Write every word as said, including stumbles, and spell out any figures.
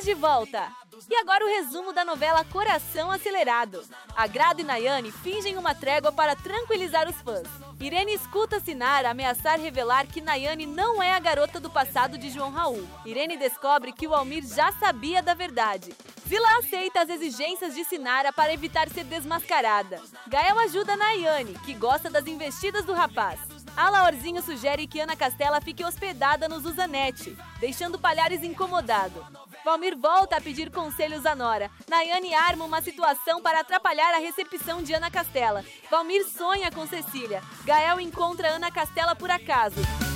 Estamos de volta! E agora o resumo da novela Coração Acelerado. Agrado e Nayane fingem uma trégua para tranquilizar os fãs. Irene escuta Sinara ameaçar revelar que Nayane não é a garota do passado de João Raul. Irene descobre que o Almir já sabia da verdade. Zila aceita as exigências de Sinara para evitar ser desmascarada. Gael ajuda Nayane, que gosta das investidas do rapaz. Alaorzinho sugere que Ana Castela fique hospedada no Zuzanete, deixando Palhares incomodado. Valmir volta a pedir conselhos a Nora. Nayane arma uma situação para atrapalhar a recepção de Ana Castela. Valmir sonha com Cecília. Gael encontra Ana Castela por acaso.